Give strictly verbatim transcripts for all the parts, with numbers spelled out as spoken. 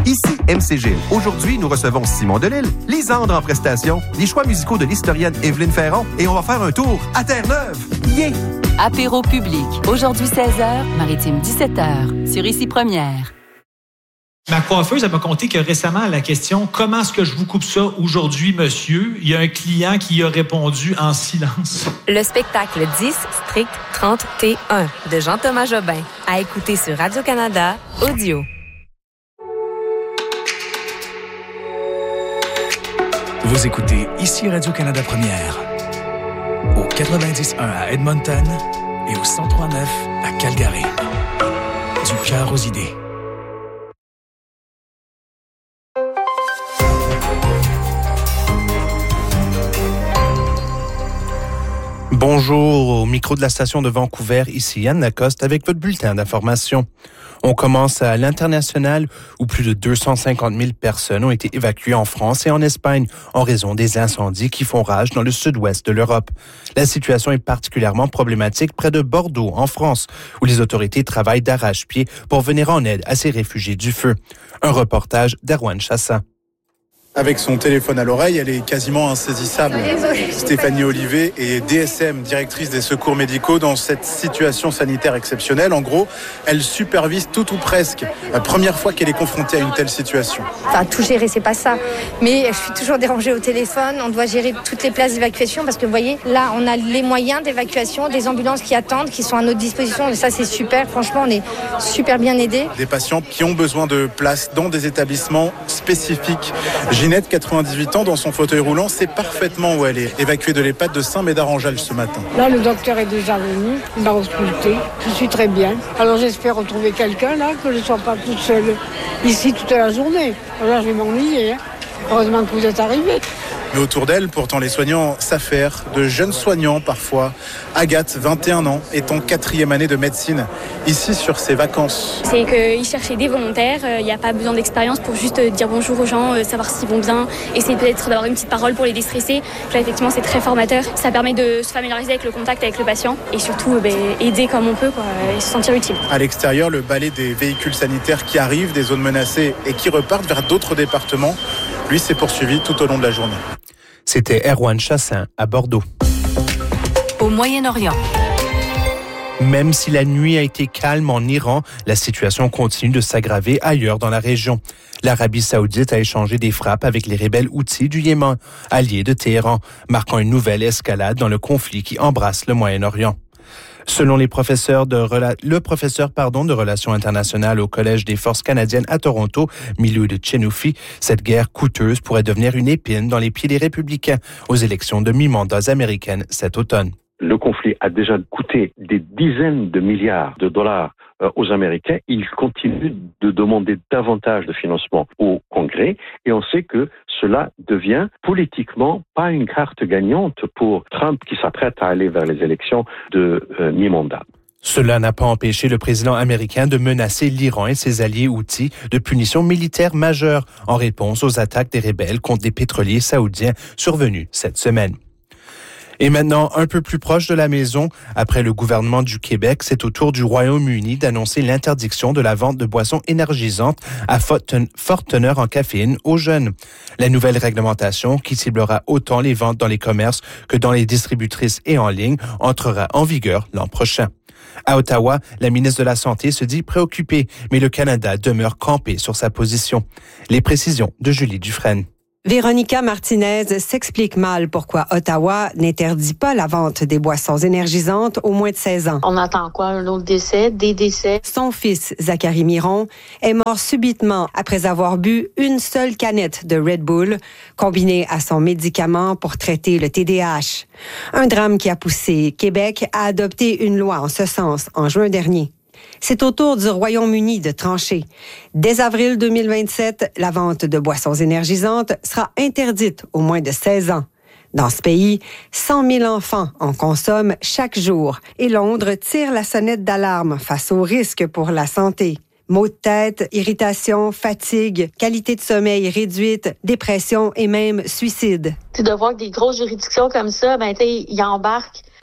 Ici M C G. Aujourd'hui, nous recevons Simon Delille, Lisandre en prestation, les choix musicaux de l'historienne Evelyne Ferron et on va faire un tour à Terre-Neuve. Yeah! Apéro public. Aujourd'hui seize heures, Maritime dix-sept heures. Sur Ici Première. Ma coiffeuse, elle m'a conté que récemment, à la question « Comment est-ce que je vous coupe ça aujourd'hui, monsieur? » il y a un client qui a répondu en silence. Le spectacle dix Strict trente T un de Jean-Thomas Jobin. À écouter sur Radio-Canada Audio. Vous écoutez Ici Radio-Canada Première. Au quatre-vingt-dix un à Edmonton et au cent trois neuf à Calgary. Du cœur aux idées. Bonjour, au micro de la station de Vancouver, ici Yann Lacoste avec votre bulletin d'information. On commence à l'international où plus de deux cent cinquante mille personnes ont été évacuées en France et en Espagne en raison des incendies qui font rage dans le sud-ouest de l'Europe. La situation est particulièrement problématique près de Bordeaux, en France, où les autorités travaillent d'arrache-pied pour venir en aide à ces réfugiés du feu. Un reportage d'Erwan Chassin. Avec son téléphone à l'oreille, elle est quasiment insaisissable. Stéphanie Olivet est D S M, directrice des secours médicaux dans cette situation sanitaire exceptionnelle. En gros, elle supervise tout ou presque. La première fois qu'elle est confrontée à une telle situation. Enfin, tout gérer, c'est pas ça. Mais je suis toujours dérangée au téléphone. On doit gérer toutes les places d'évacuation parce que vous voyez, là, on a les moyens d'évacuation, des ambulances qui attendent, qui sont à notre disposition. Et ça, c'est super. Franchement, on est super bien aidés. Des patients qui ont besoin de place dans des établissements spécifiques. Ginette, quatre-vingt-dix-huit ans, dans son fauteuil roulant, sait parfaitement où elle est. Évacuée de l'EHPAD de Saint-Médard-en-Jalles ce matin. Là, le docteur est déjà venu, il m'a ausculté. Je suis très bien. Alors j'espère retrouver quelqu'un là, que je ne sois pas toute seule ici toute la journée. Alors je vais m'ennuyer. Hein. Heureusement que vous êtes arrivés. Mais autour d'elle, pourtant, les soignants s'affairent, de jeunes soignants parfois. Agathe, vingt et un ans, est en quatrième année de médecine, ici sur ses vacances. C'est qu'ils cherchaient des volontaires, il n'y a pas besoin d'expérience pour juste dire bonjour aux gens, savoir s'ils vont bien, essayer peut-être d'avoir une petite parole pour les déstresser. Là, effectivement, c'est très formateur. Ça permet de se familiariser avec le contact avec le patient et surtout ben, aider comme on peut quoi, et se sentir utile. À l'extérieur, le balai des véhicules sanitaires qui arrivent des zones menacées et qui repartent vers d'autres départements, lui, s'est poursuivi tout au long de la journée. C'était Erwan Chassin à Bordeaux. Au Moyen-Orient. Même si la nuit a été calme en Iran, la situation continue de s'aggraver ailleurs dans la région. L'Arabie saoudite a échangé des frappes avec les rebelles Houthis du Yémen, alliés de Téhéran, marquant une nouvelle escalade dans le conflit qui embrasse le Moyen-Orient. Selon les professeurs de rela- le professeur pardon, de Relations internationales au Collège des Forces canadiennes à Toronto, Milou Chenoufi, cette guerre coûteuse pourrait devenir une épine dans les pieds des républicains aux élections de mi-mandats américaines cet automne. Le conflit a déjà coûté des dizaines de milliards de dollars aux Américains. Ils continuent de demander davantage de financement au Congrès et on sait que cela devient politiquement pas une carte gagnante pour Trump qui s'apprête à aller vers les élections de euh, mi-mandat. Cela n'a pas empêché le président américain de menacer l'Iran et ses alliés Houthis de punitions militaires majeures en réponse aux attaques des rebelles contre des pétroliers saoudiens survenus cette semaine. Et maintenant, un peu plus proche de la maison, après le gouvernement du Québec, c'est au tour du Royaume-Uni d'annoncer l'interdiction de la vente de boissons énergisantes à forte teneur en caféine aux jeunes. La nouvelle réglementation, qui ciblera autant les ventes dans les commerces que dans les distributrices et en ligne, entrera en vigueur l'an prochain. À Ottawa, la ministre de la Santé se dit préoccupée, mais le Canada demeure campé sur sa position. Les précisions de Julie Dufresne. Véronica Martinez s'explique mal pourquoi Ottawa n'interdit pas la vente des boissons énergisantes aux moins de seize ans. On attend quoi? Un autre décès? Des décès? Son fils, Zachary Miron, est mort subitement après avoir bu une seule canette de Red Bull, combinée à son médicament pour traiter le T D A H. Un drame qui a poussé Québec à adopter une loi en ce sens en juin dernier. C'est au tour du Royaume-Uni de trancher. Dès avril deux mille vingt-sept, la vente de boissons énergisantes sera interdite aux moins de seize ans. Dans ce pays, cent mille enfants en consomment chaque jour et Londres tire la sonnette d'alarme face aux risques pour la santé. Maux de tête, irritation, fatigue, qualité de sommeil réduite, dépression et même suicide. T'sais, de voir que des grosses juridictions comme ça, ben, ils embarquent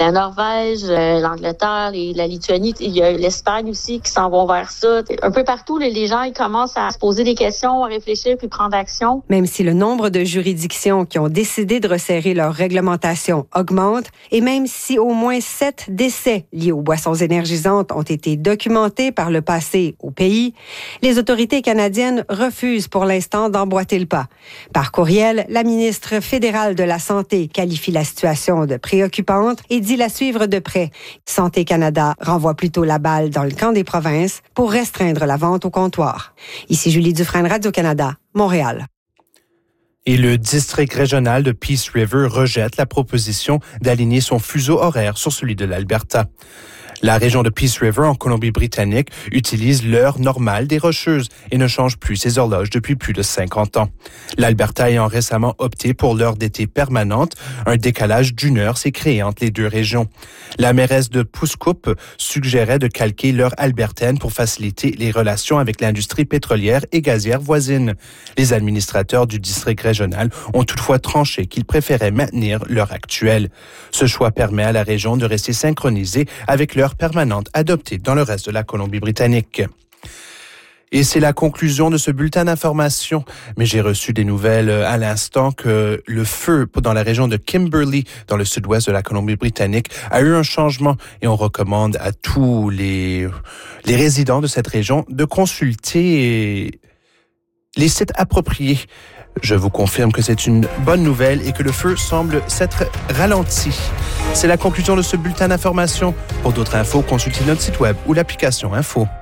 La Norvège, euh, l'Angleterre, et la Lituanie, il y a l'Espagne aussi qui s'en vont vers ça. Un peu partout, les gens ils commencent à se poser des questions, à réfléchir puis prendre action. Même si le nombre de juridictions qui ont décidé de resserrer leur réglementation augmente, et même si au moins sept décès liés aux boissons énergisantes ont été documentés par le passé au pays, les autorités canadiennes refusent pour l'instant d'emboîter le pas. Par courriel, la ministre fédérale de la Santé qualifie la situation de préoccupante et dit la suivre de près. Santé Canada renvoie plutôt la balle dans le camp des provinces pour restreindre la vente au comptoir. Ici Julie Dufresne, Radio-Canada, Montréal. Et le district régional de Peace River rejette la proposition d'aligner son fuseau horaire sur celui de l'Alberta. La région de Peace River, en Colombie-Britannique, utilise l'heure normale des Rocheuses et ne change plus ses horloges depuis plus de cinquante ans. L'Alberta ayant récemment opté pour l'heure d'été permanente, un décalage d'une heure s'est créé entre les deux régions. La mairesse de Pouskoup suggérait de calquer l'heure albertaine pour faciliter les relations avec l'industrie pétrolière et gazière voisine. Les administrateurs du district régional ont toutefois tranché qu'ils préféraient maintenir l'heure actuelle. Ce choix permet à la région de rester synchronisée avec l'heure permanente adoptée dans le reste de la Colombie-Britannique. Et c'est la conclusion de ce bulletin d'information. Mais j'ai reçu des nouvelles à l'instant que le feu dans la région de Kimberley, dans le sud-ouest de la Colombie-Britannique, a eu un changement. Et on recommande à tous les, les résidents de cette région de consulter les sites appropriés. Je vous confirme que c'est une bonne nouvelle et que le feu semble s'être ralenti. C'est la conclusion de ce bulletin d'information. Pour d'autres infos, consultez notre site web ou l'application Info.